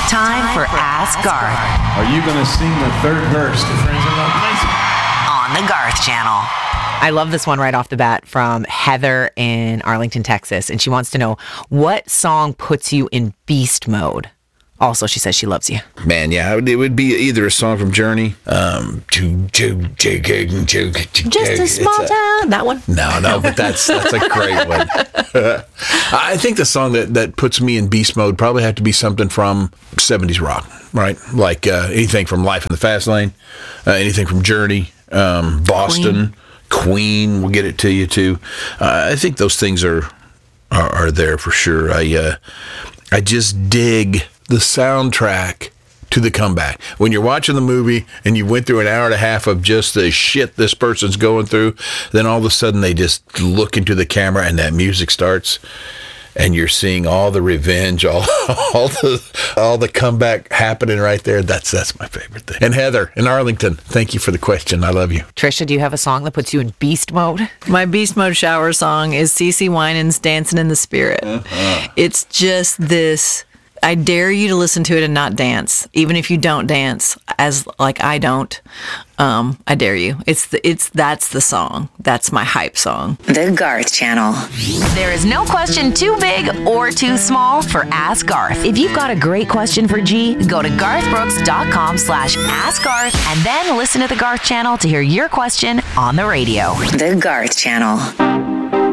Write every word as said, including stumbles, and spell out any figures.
Time for Ask Garth. Are you going to sing the third verse to Friends of Love Nation? On the Garth Channel. I love this one right off the bat from Heather in Arlington, Texas. And she wants to know, what song puts you in beast mode? Also, she says she loves you. Man, yeah, it would be either a song from Journey, um, Just a small a, town. That one? No, no, but that's that's a great one. I think the song that, that puts me in beast mode probably have to be something from seventies rock, right? Like uh, anything from Life in the Fast Lane, uh, anything from Journey, um, Boston, Queen. Queen will get it to you too. Uh, I think those things are are, are there for sure. I uh, I just dig the soundtrack to The Comeback. When you're watching the movie and you went through an hour and a half of just the shit this person's going through, then all of a sudden they just look into the camera and that music starts and you're seeing all the revenge, all all the all the comeback happening right there. That's that's my favorite thing. And Heather in Arlington, thank you for the question. I love you. Trisha, do you have a song that puts you in beast mode? My beast mode shower song is CeCe Winans' Dancing in the Spirit. Uh-huh. It's just this... I dare you to listen to it and not dance, even if you don't dance, as like I don't. Um, I dare you. It's the, it's that's the song. That's my hype song. The Garth Channel. There is no question too big or too small for Ask Garth. If you've got a great question for G, go to garthbrooks.com slash Ask Garth and then listen to the Garth Channel to hear your question on the radio. The Garth Channel.